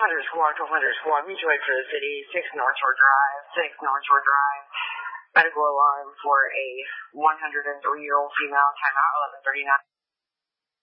1200 Squad, mutual aid for the city, 6 North Shore Drive. Medical alarm for a 103-year-old female, timeout 11:39.